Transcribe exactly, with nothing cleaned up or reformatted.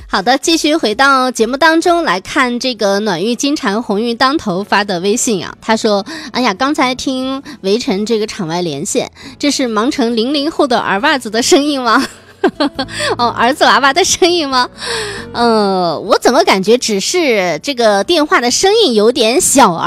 好的，继续回到节目当中来看这个暖玉金蝉红玉当头发的微信啊，他说：哎呀，刚才听围城这个场外连线，这是忙成零零后的儿娃子的声音吗？哦，儿子娃娃的声音吗？呃，我怎么感觉只是这个电话的声音有点小